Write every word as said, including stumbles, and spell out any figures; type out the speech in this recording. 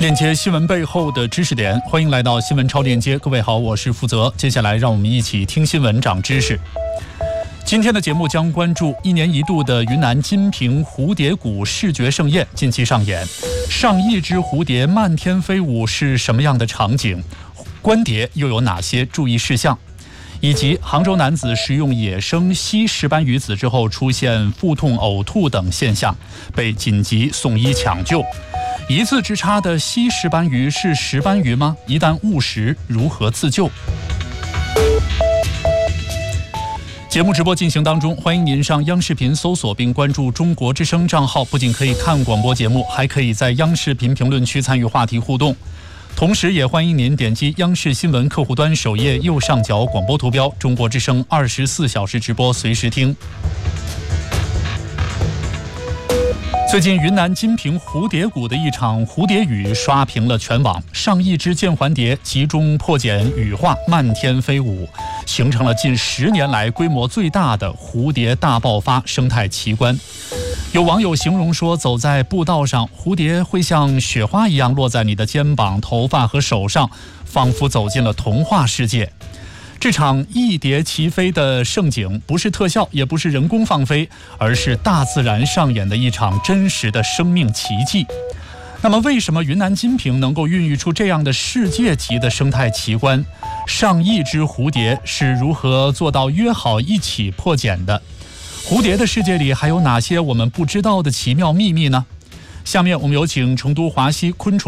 链接新闻背后的知识点，欢迎来到新闻超链接。各位好，我是负责。接下来让我们一起听新闻长知识。今天的节目将关注一年一度的云南金平蝴蝶谷视觉盛宴近期上演，上亿只蝴蝶漫天飞舞是什么样的场景？观蝶又有哪些注意事项？以及杭州男子食用野生西石斑鱼子之后出现腹痛、呕吐等现象，被紧急送医抢救。一字之差的西石斑鱼是石斑鱼吗？一旦误食，如何自救？节目直播进行当中，欢迎您上央视频搜索并关注中国之声账号，不仅可以看广播节目，还可以在央视频评论区参与话题互动。同时也欢迎您点击央视新闻客户端首页右上角广播图标，中国之声二十四小时直播随时听。最近云南金平蝴蝶谷的一场蝴蝶雨刷屏了全网，上亿只键环蝶集中破茧羽化，漫天飞舞，形成了近十年来规模最大的蝴蝶大爆发生态奇观。有网友形容说，走在步道上，蝴蝶会像雪花一样落在你的肩膀、头发和手上，仿佛走进了童话世界。这场一蝶齐飞的盛景，不是特效，也不是人工放飞，而是大自然上演的一场真实的生命奇迹。那么，为什么云南金平能够孕育出这样的世界级的生态奇观？上亿只蝴蝶是如何做到约好一起破茧的？蝴蝶的世界里还有哪些我们不知道的奇妙秘密呢？下面我们有请成都华西昆虫